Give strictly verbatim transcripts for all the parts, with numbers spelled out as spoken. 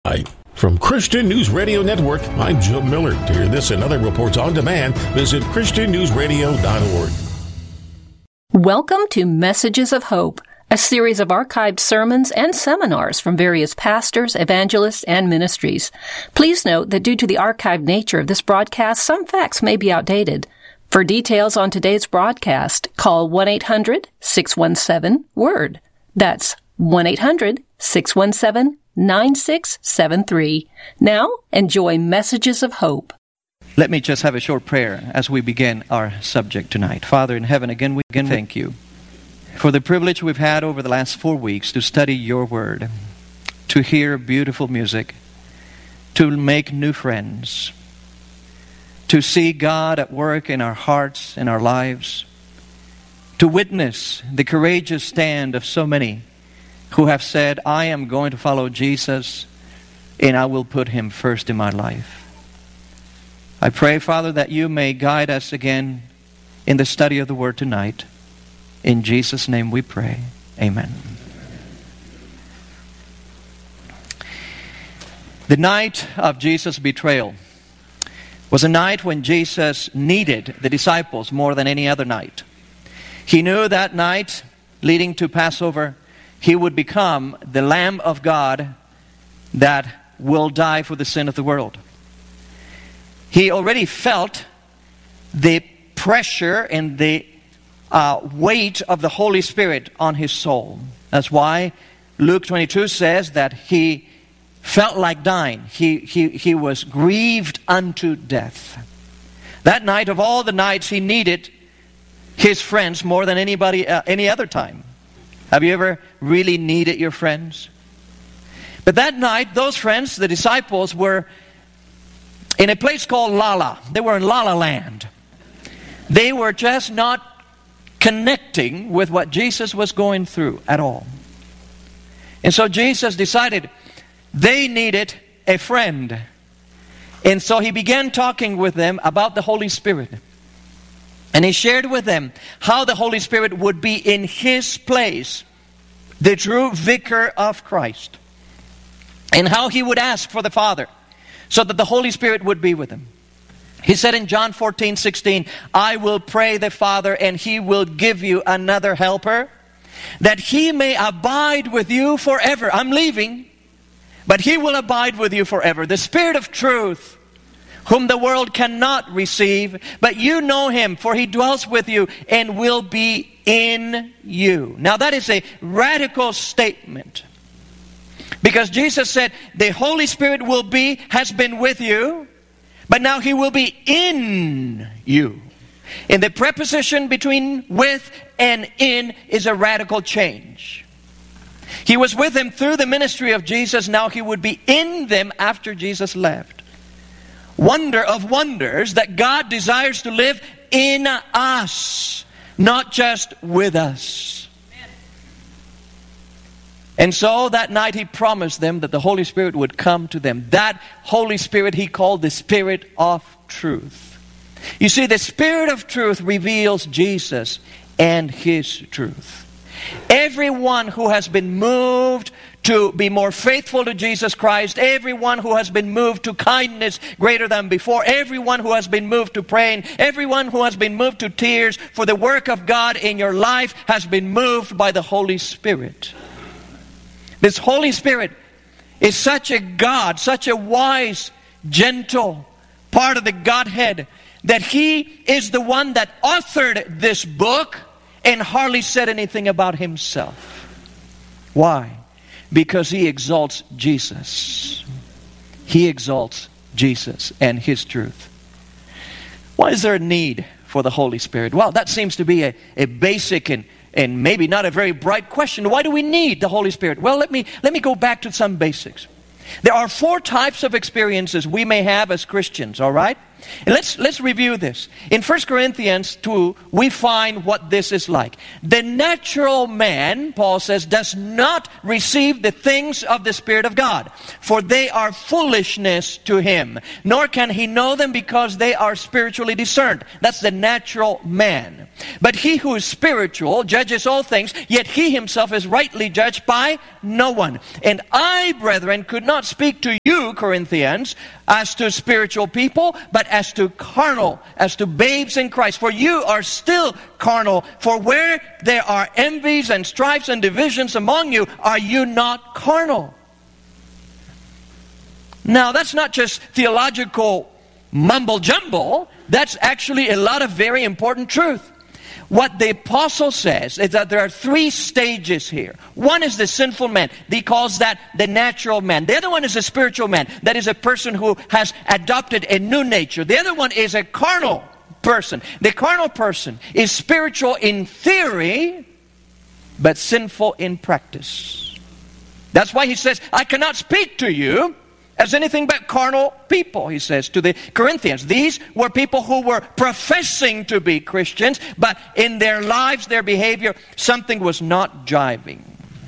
Hi. From Christian News Radio Network, I'm Joe Miller. To hear this and other reports on demand, visit christian news radio dot org. Welcome to Messages of Hope, a series of archived sermons and seminars from various pastors, evangelists, and ministries. Please note that due to the archived nature of this broadcast, some facts may be outdated. For details on today's broadcast, call one eight hundred six one seven WORD. That's one eight hundred six one seven nine six seven three. Now, enjoy Messages of Hope. Let me just have a short prayer as we begin our subject tonight. Father in heaven, again we again thank you for the privilege we've had over the last four weeks to study your word, to hear beautiful music, to make new friends, to see God at work in our hearts, in our lives, to witness the courageous stand of so many who have said, I am going to follow Jesus and I will put Him first in my life. I pray, Father, that you may guide us again in the study of the Word tonight. In Jesus' name we pray. Amen. The night of Jesus' betrayal was a night when Jesus needed the disciples more than any other night. He knew that night, leading to Passover, He would become the Lamb of God that will die for the sin of the world. He already felt the pressure and the uh, weight of the Holy Spirit on his soul. That's why Luke twenty-two says that he felt like dying. He, he, he was grieved unto death. That night of all the nights, he needed his friends more than anybody uh, any other time. Have you ever really needed your friends? But that night, those friends, the disciples, were in a place called Lala. They were in La La Land. They were just not connecting with what Jesus was going through at all. And so Jesus decided they needed a friend. And so He began talking with them about the Holy Spirit. And He shared with them how the Holy Spirit would be in His place, the true vicar of Christ. And how He would ask for the Father so that the Holy Spirit would be with Him. He said in John fourteen sixteen, I will pray the Father and He will give you another helper, that He may abide with you forever. I'm leaving, but He will abide with you forever. The Spirit of truth, whom the world cannot receive, but you know Him, for He dwells with you and will be in you. Now that is a radical statement. Because Jesus said, the Holy Spirit will be, has been with you, but now He will be in you. And the preposition between with and in is a radical change. He was with them through the ministry of Jesus. Now He would be in them after Jesus left. Wonder of wonders that God desires to live in us, not just with us. And so that night He promised them that the Holy Spirit would come to them. That Holy Spirit He called the Spirit of truth. You see, the Spirit of truth reveals Jesus and His truth. Everyone who has been moved to be more faithful to Jesus Christ, everyone who has been moved to kindness greater than before, everyone who has been moved to praying, everyone who has been moved to tears for the work of God in your life has been moved by the Holy Spirit. This Holy Spirit is such a God, such a wise, gentle part of the Godhead, that He is the one that authored this book and hardly said anything about Himself. Why? Because He exalts Jesus. He exalts Jesus and His truth. Why is there a need for the Holy Spirit? Well, that seems to be a, a basic and, and maybe not a very bright question. Why do we need the Holy Spirit? Well, let me, let me go back to some basics. There are four types of experiences we may have as Christians, all right? And let's, let's review this. In First Corinthians two, we find what this is like. The natural man, Paul says, does not receive the things of the Spirit of God, for they are foolishness to him, nor can he know them because they are spiritually discerned. That's the natural man. But he who is spiritual judges all things, yet he himself is rightly judged by no one. And I, brethren, could not speak to you, Corinthians, as to spiritual people, but as to carnal, as to babes in Christ. For you are still carnal. For where there are envies and strifes and divisions among you, are you not carnal? Now, that's not just theological mumble-jumble. That's actually a lot of very important truth. What the apostle says is that there are three stages here. One is the sinful man. He calls that the natural man. The other one is a spiritual man. That is a person who has adopted a new nature. The other one is a carnal person. The carnal person is spiritual in theory, but sinful in practice. That's why he says, I cannot speak to you as anything but carnal people, he says to the Corinthians. These were people who were professing to be Christians, but in their lives, their behavior, something was not jiving.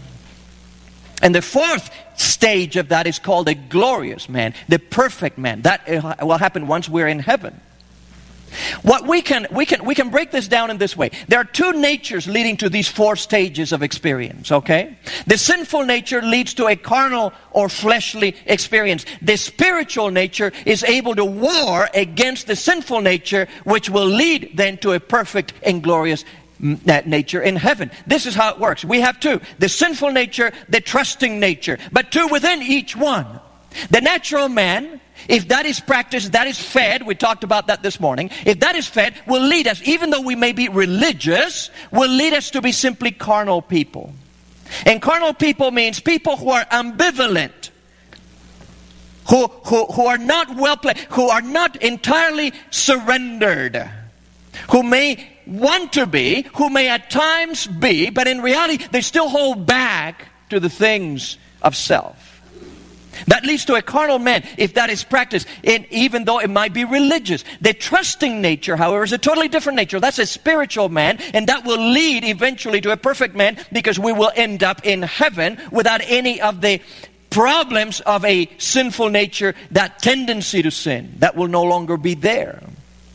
And the fourth stage of that is called a glorious man, the perfect man. That will happen once we're in heaven. What we can we can we can break this down in this way. There are two natures leading to these four stages of experience, okay? The sinful nature leads to a carnal or fleshly experience. The spiritual nature is able to war against the sinful nature, which will lead then to a perfect and glorious nature in heaven. This is how it works. We have two. The sinful nature, the trusting nature, but two within each one. The natural man, if that is practiced, that is fed, we talked about that this morning, if that is fed, will lead us, even though we may be religious, will lead us to be simply carnal people. And carnal people means people who are ambivalent, who, who, who are not well placed, who are not entirely surrendered, who may want to be, who may at times be, but in reality they still hold back to the things of self. That leads to a carnal man if that is practiced, and even though it might be religious. The trusting nature, however, is a totally different nature. That's a spiritual man, and that will lead eventually to a perfect man, because we will end up in heaven without any of the problems of a sinful nature, that tendency to sin. That will no longer be there.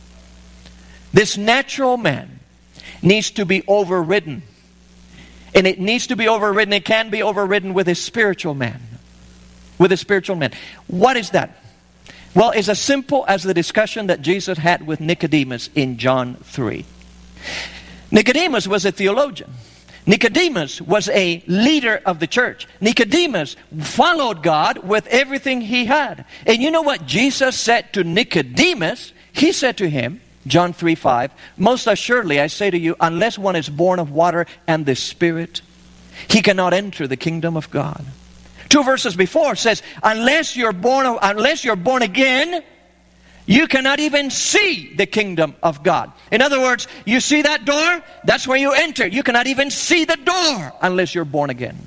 This natural man needs to be overridden. And it needs to be overridden. It can be overridden with a spiritual man. With a spiritual man. What is that? Well, it's as simple as the discussion that Jesus had with Nicodemus in John three. Nicodemus was a theologian. Nicodemus was a leader of the church. Nicodemus followed God with everything he had. And you know what Jesus said to Nicodemus? He said to him, John three five, most assuredly I say to you, unless one is born of water and the Spirit, he cannot enter the kingdom of God. Two verses before says, unless you're born of, unless you're born again, you cannot even see the kingdom of God. In other words, you see that door? That's where you enter. You cannot even see the door unless you're born again.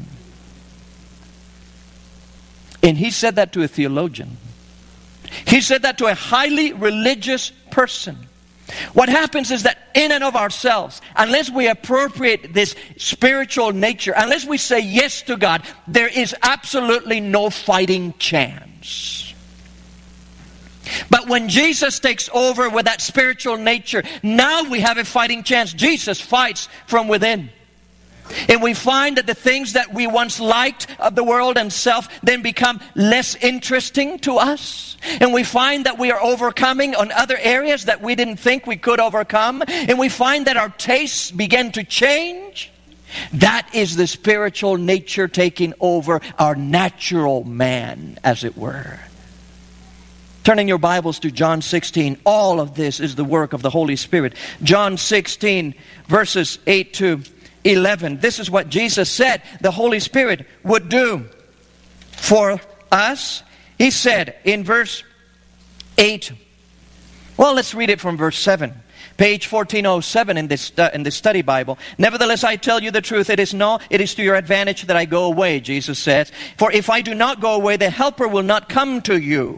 And he said that to a theologian. He said that to a highly religious person. What happens is that in and of ourselves, unless we appropriate this spiritual nature, unless we say yes to God, there is absolutely no fighting chance. But when Jesus takes over with that spiritual nature, now we have a fighting chance. Jesus fights from within. And we find that the things that we once liked of the world and self then become less interesting to us. And we find that we are overcoming on other areas that we didn't think we could overcome. And we find that our tastes begin to change. That is the spiritual nature taking over our natural man, as it were. Turning your Bibles to John sixteen. All of this is the work of the Holy Spirit. John sixteen, verses eight to eleven. This is what Jesus said the Holy Spirit would do for us. He said in verse eight, well, let's read it from verse seven. Page fourteen oh seven in this uh, in the study Bible. Nevertheless, I tell you the truth. It is no, it is to your advantage that I go away, Jesus says. For if I do not go away, the Helper will not come to you.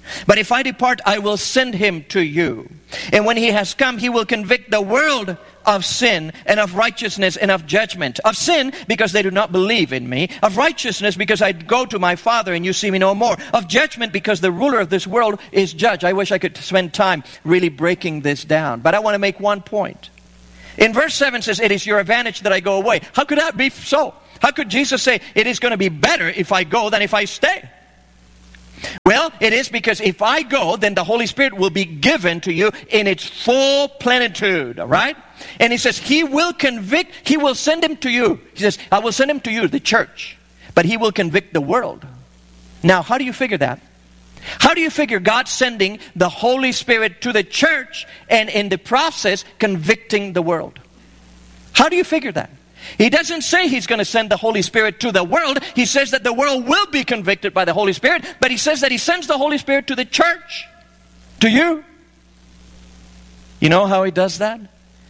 But if I depart, I will send him to you. And when he has come, he will convict the world of sin and of righteousness and of judgment. Of sin, because they do not believe in me. Of righteousness, because I go to my Father and you see me no more. Of judgment, because the ruler of this world is judged. I wish I could spend time really breaking this down. But I want to make one point. In verse seven says, it is your advantage that I go away. How could that be so? How could Jesus say, it is going to be better if I go than if I stay? Well, it is because if I go, then the Holy Spirit will be given to you in its full plenitude, all right? And he says, he will convict, he will send him to you. He says, I will send him to you, the church, but he will convict the world. Now, how do you figure that? How do you figure God sending the Holy Spirit to the church and in the process convicting the world? How do you figure that? He doesn't say he's going to send the Holy Spirit to the world. He says that the world will be convicted by the Holy Spirit. But he says that he sends the Holy Spirit to the church. To you. You know how he does that?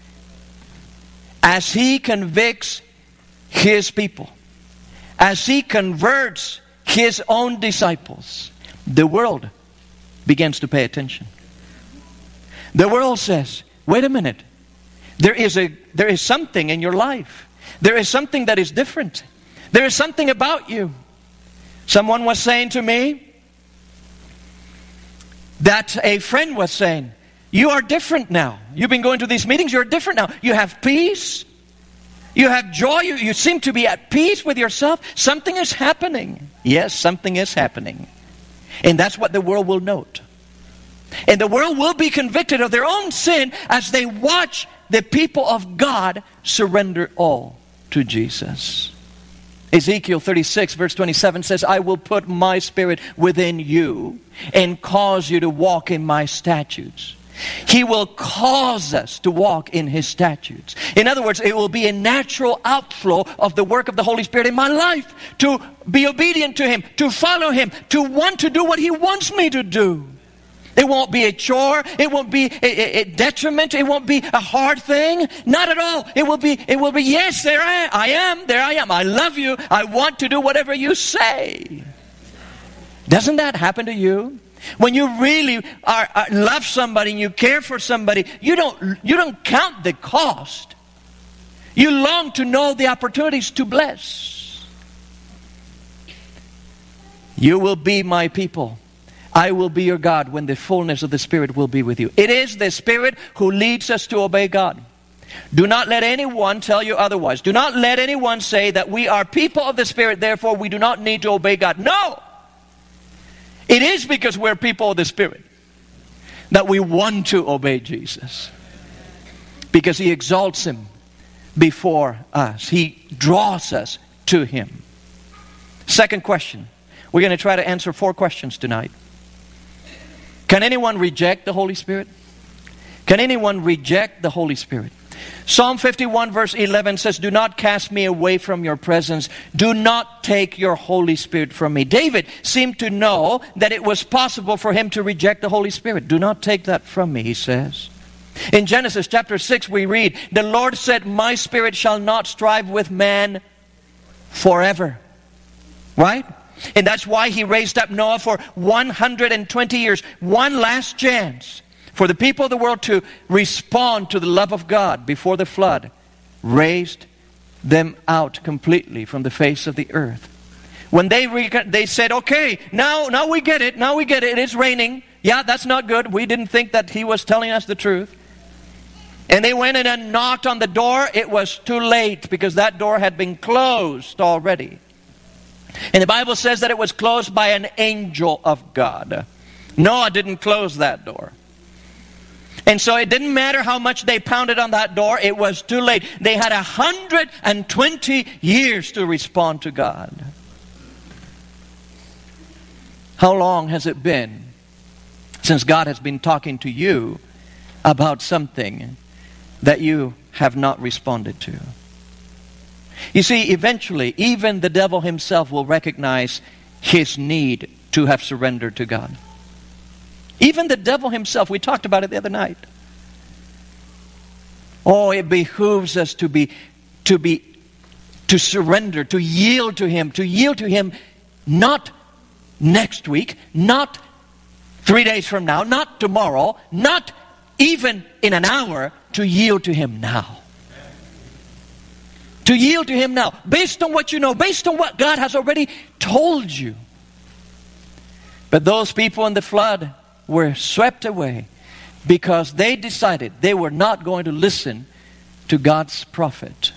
As he convicts his people. As he converts his own disciples. The world begins to pay attention. The world says, wait a minute. There is a there is something in your life. There is something that is different. There is something about you. Someone was saying to me that a friend was saying, you are different now. You've been going to these meetings, you're different now. You have peace. You have joy. You, you seem to be at peace with yourself. Something is happening. Yes, something is happening. And that's what the world will note. And the world will be convicted of their own sin as they watch the people of God surrender all to Jesus. Ezekiel thirty-six verse twenty-seven says, I will put my spirit within you and cause you to walk in my statutes. He will cause us to walk in His statutes. In other words, it will be a natural outflow of the work of the Holy Spirit in my life. To be obedient to Him, to follow Him, to want to do what He wants me to do. It won't be a chore. It won't be a, a, a detriment. It won't be a hard thing. Not at all. It will be, it will be, yes, there I am. I am. There I am. I love you. I want to do whatever you say. Doesn't that happen to you? When you really are, are, love somebody and you care for somebody, you don't, you don't count the cost. You long to know the opportunities to bless. You will be my people. I will be your God when the fullness of the Spirit will be with you. It is the Spirit who leads us to obey God. Do not let anyone tell you otherwise. Do not let anyone say that we are people of the Spirit, therefore we do not need to obey God. No! It is because we're people of the Spirit that we want to obey Jesus. Because He exalts Him before us. He draws us to Him. Second question. We're going to try to answer four questions tonight. Can anyone reject the Holy Spirit? Can anyone reject the Holy Spirit? Psalm fifty-one verse eleven says, do not cast me away from your presence. Do not take your Holy Spirit from me. David seemed to know that it was possible for him to reject the Holy Spirit. Do not take that from me, he says. In Genesis chapter six we read, the Lord said, my spirit shall not strive with man forever. Right? And that's why He raised up Noah for one hundred twenty years. One last chance for the people of the world to respond to the love of God before the flood. Raised them out completely from the face of the earth. When they re- they said, okay, now, now we get it. Now we get it. It is raining. Yeah, that's not good. We didn't think that He was telling us the truth. And they went in and knocked on the door. It was too late because that door had been closed already. And the Bible says that it was closed by an angel of God. Noah didn't close that door. And so it didn't matter how much they pounded on that door. It was too late. They had one hundred twenty years to respond to God. How long has it been since God has been talking to you about something that you have not responded to? You see, eventually, even the devil himself will recognize his need to have surrendered to God. Even the devil himself, we talked about it the other night. Oh, it behooves us to be, to be, to surrender, to yield to Him, to yield to Him not next week, not three days from now, not tomorrow, not even in an hour, to yield to Him now. To yield to Him now, based on what you know, based on what God has already told you. But those people in the flood were swept away because they decided they were not going to listen to God's prophet.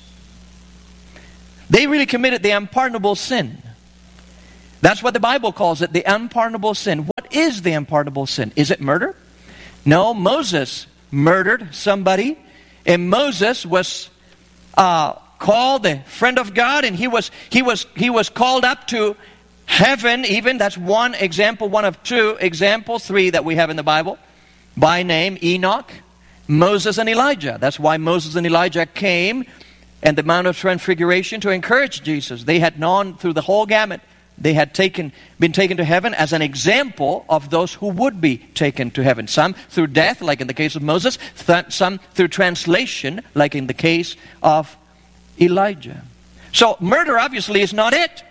They really committed the unpardonable sin. That's what the Bible calls it, the unpardonable sin. What is the unpardonable sin? Is it murder? No, Moses murdered somebody, and Moses was uh, called the friend of God, and he was he was he was called up to heaven. Even that's one example, one of two examples, three that we have in the Bible. By name, Enoch, Moses, and Elijah. That's why Moses and Elijah came and the Mount of Transfiguration to encourage Jesus. They had known through the whole gamut. They had taken, been taken to heaven as an example of those who would be taken to heaven. Some through death, like in the case of Moses. Th- some through translation, like in the case of Elijah. So murder obviously is not it.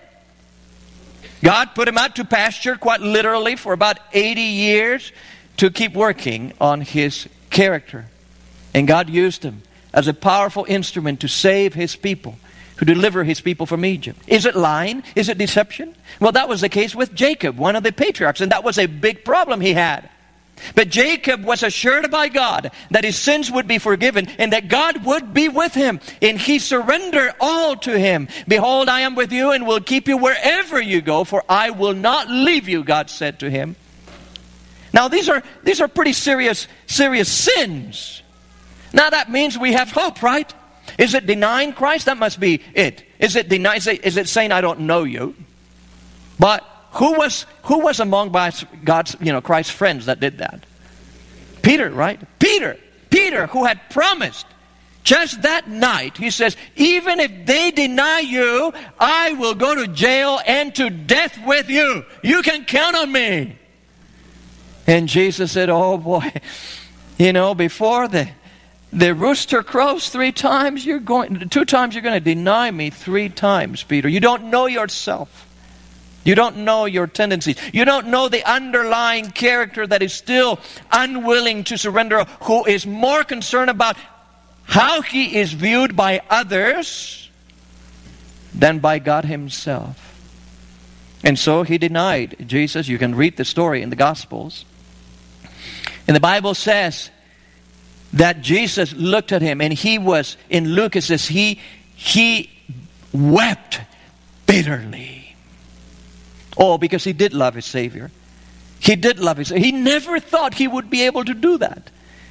God put him out to pasture, quite literally, for about eighty years to keep working on his character. And God used him as a powerful instrument to save His people, to deliver His people from Egypt. Is it lying? Is it deception? Well, that was the case with Jacob, one of the patriarchs, and that was a big problem he had. But Jacob was assured by God that his sins would be forgiven and that God would be with him. And he surrendered all to Him. Behold, I am with you and will keep you wherever you go, for I will not leave you, God said to him. Now, these are these are pretty serious, serious sins. Now, that means we have hope, right? Is it denying Christ? That must be it. Is it denying? Is it saying, I don't know you? But who was who was among God's, you know, Christ's friends that did that? Peter, right? Peter. Peter, who had promised just that night, he says, even if they deny you, I will go to jail and to death with you. You can count on me. And Jesus said, oh boy, you know, before the The rooster crows three times, you're going, two times you're going to deny me three times, Peter. You don't know yourself. You don't know your tendencies. You don't know the underlying character that is still unwilling to surrender, who is more concerned about how he is viewed by others than by God Himself. And so he denied Jesus. You can read the story in the Gospels. And the Bible says that Jesus looked at him, and he was, in Luke it says, he, he wept bitterly. Oh, because he did love his Savior. He did love his Savior. He never thought he would be able to do that.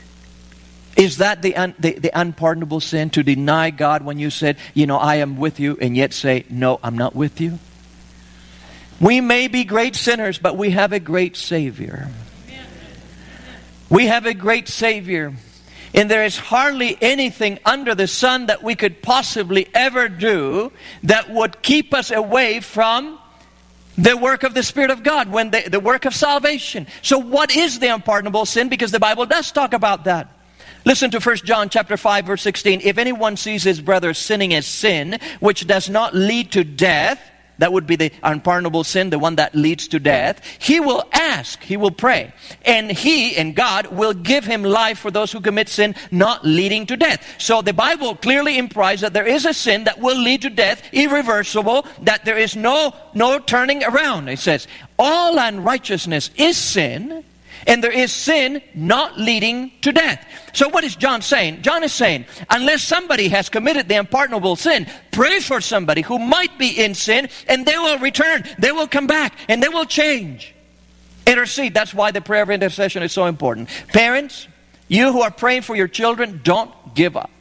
Is that the, un, the, the unpardonable sin, to deny God when you said, you know, I am with you, and yet say, no, I'm not with you? We may be great sinners, but we have a great Savior. We have a great Savior. And there is hardly anything under the sun that we could possibly ever do that would keep us away from the work of the Spirit of God, when the, the work of salvation. So what is the unpardonable sin? Because the Bible does talk about that. Listen to First John chapter five, verse sixteen. If anyone sees his brother sinning a sin which does not lead to death, that would be the unpardonable sin, the one that leads to death, he will ask, he will pray, and He, and God, will give him life for those who commit sin not leading to death. So the Bible clearly implies that there is a sin that will lead to death, irreversible, that there is no, no turning around. It says, all unrighteousness is sin, and there is sin not leading to death. So what is John saying? John is saying, unless somebody has committed the unpardonable sin, pray for somebody who might be in sin, and they will return, they will come back, and they will change. Intercede. That's why the prayer of intercession is so important. Parents, you who are praying for your children, don't give up.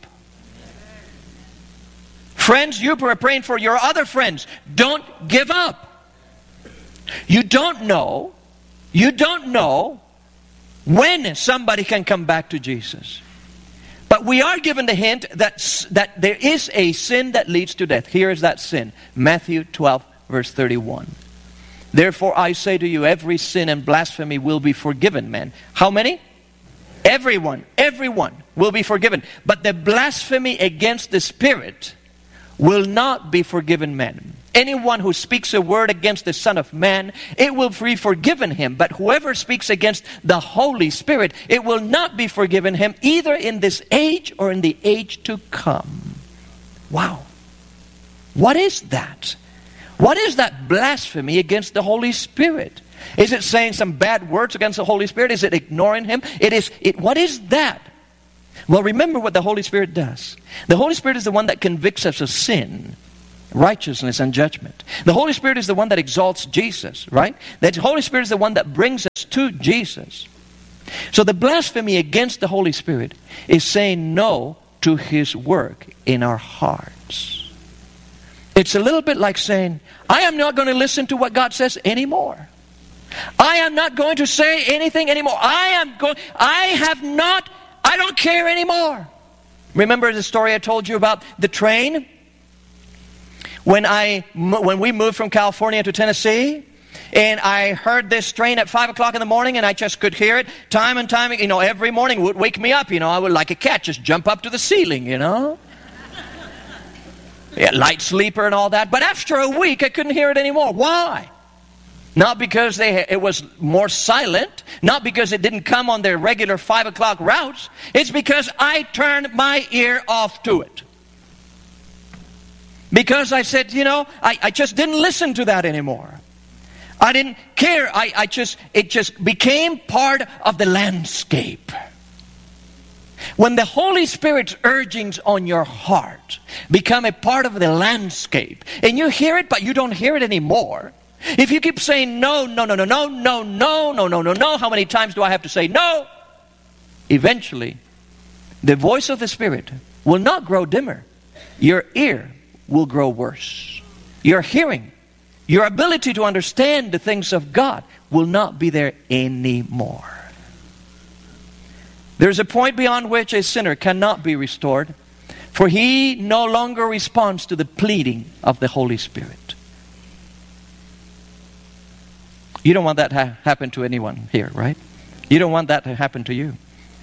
Friends, you who are praying for your other friends, don't give up. You don't know, you don't know when somebody can come back to Jesus. But we are given the hint that, that there is a sin that leads to death. Here is that sin. Matthew twelve, verse thirty-one. Therefore I say to you, every sin and blasphemy will be forgiven men. How many? Everyone. Everyone will be forgiven. But the blasphemy against the Spirit will not be forgiven men. Anyone who speaks a word against the Son of Man, it will be forgiven him. But whoever speaks against the Holy Spirit, it will not be forgiven him, either in this age or in the age to come. Wow. What is that? What is that blasphemy against the Holy Spirit? Is it saying some bad words against the Holy Spirit? Is it ignoring Him? It is. It, what is that? Well, remember what the Holy Spirit does. The Holy Spirit is the one that convicts us of sin, righteousness, and judgment. The Holy Spirit is the one that exalts Jesus, right? The Holy Spirit is the one that brings us to Jesus. So the blasphemy against the Holy Spirit is saying no to His work in our hearts. It's a little bit like saying, I am not going to listen to what God says anymore. I am not going to say anything anymore. I am going, I have not, I don't care anymore. Remember the story I told you about the train? When I, when we moved from California to Tennessee, and I heard this train at five o'clock in the morning, and I just could hear it time and time, you know, every morning it would wake me up, you know, I would like a cat just jump up to the ceiling, you know. Yeah, light sleeper and all that. But after a week, I couldn't hear it anymore. Why? Not because they, it was more silent. Not because it didn't come on their regular five o'clock routes. It's because I turned my ear off to it. Because I said, you know, I, I just didn't listen to that anymore. I didn't care. I, I just, it just became part of the landscape. When the Holy Spirit's urgings on your heart become a part of the landscape, and you hear it, but you don't hear it anymore. If you keep saying no, no, no, no, no, no, no, no, no, no, no, how many times do I have to say no? Eventually, the voice of the Spirit will not grow dimmer. Your ear will grow worse. Your hearing, your ability to understand the things of God will not be there anymore. There's a point beyond which a sinner cannot be restored, for he no longer responds to the pleading of the Holy Spirit. You don't want that to ha- happen to anyone here, right? You don't want that to happen to you.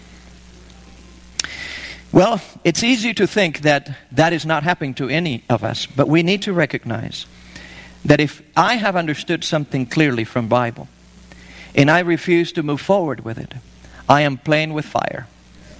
Well, it's easy to think that that is not happening to any of us, but we need to recognize that if I have understood something clearly from Bible, and I refuse to move forward with it, I am playing with fire.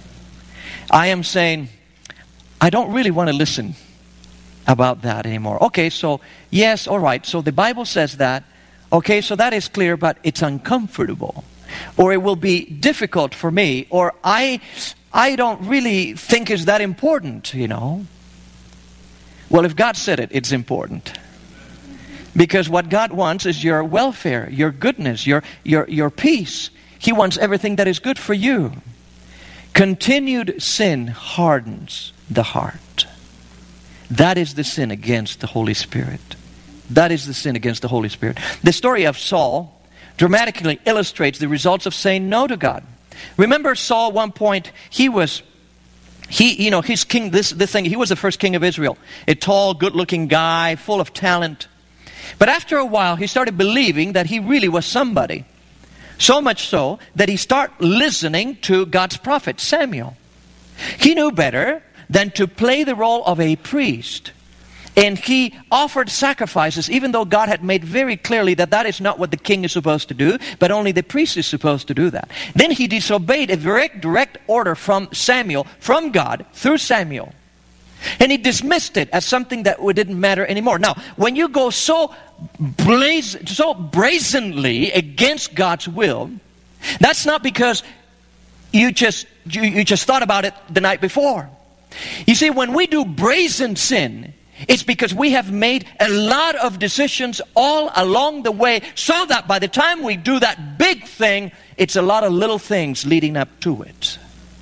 I am saying, I don't really want to listen about that anymore. Okay, so yes, all right, so the Bible says that. Okay, so that is clear, but it's uncomfortable. Or it will be difficult for me. Or I, I don't really think it's that important, you know. Well, if God said it, it's important. Because what God wants is your welfare, your goodness, your, your, your peace. He wants everything that is good for you. Continued sin hardens the heart. That is the sin against the Holy Spirit. That is the sin against the Holy Spirit. The story of Saul dramatically illustrates the results of saying no to God. Remember Saul, at one point, he was, he, you know, he's king, this, this thing, he was the first king of Israel. A tall, good-looking guy, full of talent. But after a while, he started believing that he really was somebody. So much so that he started listening to God's prophet, Samuel. He knew better than to play the role of a priest. And he offered sacrifices, even though God had made very clearly that that is not what the king is supposed to do, but only the priest is supposed to do that. Then he disobeyed a direct, direct order from Samuel, from God, through Samuel. And he dismissed it as something that didn't matter anymore. Now, when you go so, blaze, so brazenly against God's will, that's not because you just, you, you just thought about it the night before. You see, when we do brazen sin, it's because we have made a lot of decisions all along the way, so that by the time we do that big thing, it's a lot of little things leading up to it.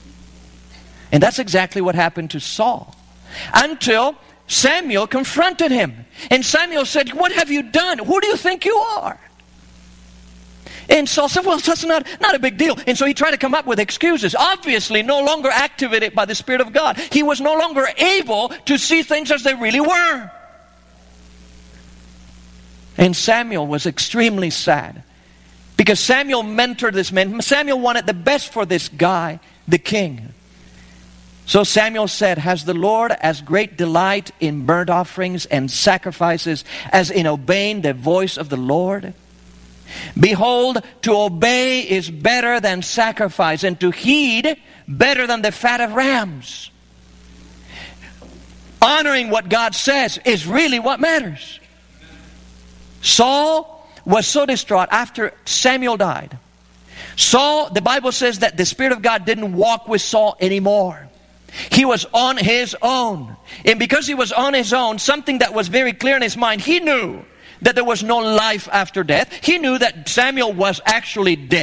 And that's exactly what happened to Saul. Until Samuel confronted him. And Samuel said, what have you done? Who do you think you are? And Saul said, well, that's not, not a big deal. And so he tried to come up with excuses. Obviously, no longer activated by the Spirit of God. He was no longer able to see things as they really were. And Samuel was extremely sad. Because Samuel mentored this man. Samuel wanted the best for this guy, the king. So Samuel said, has the Lord as great delight in burnt offerings and sacrifices as in obeying the voice of the Lord? Behold, to obey is better than sacrifice, and to heed better than the fat of rams. Honoring what God says is really what matters. Saul was so distraught after Samuel died. Saul, the Bible says that the Spirit of God didn't walk with Saul anymore. He was on his own. And because he was on his own, something that was very clear in his mind, he knew that there was no life after death. He knew that Samuel was actually dead.